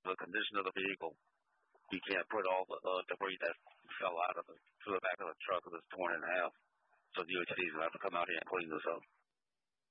the condition of the vehicle, you can't put all the debris that fell out of to the back of the truck that's torn in half. So DOT is going to have to come out here and clean this up.